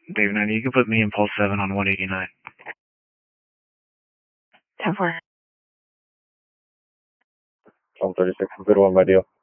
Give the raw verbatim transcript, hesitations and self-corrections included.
Dave nine, you can put me in Pulse seven on one eighty-nine. ten four. Tom thirty-six, good one, my deal.